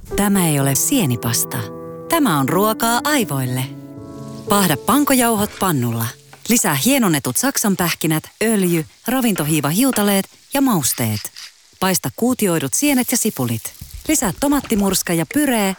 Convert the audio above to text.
Tämä ei ole sienipasta. Tämä on ruokaa aivoille. Paahda pankojauhot pannulla. Lisää hienonnetut saksanpähkinät, öljy, ravintohiivahiutaleet ja mausteet. Paista kuutioidut sienet ja sipulit. Lisää tomattimurska ja pyree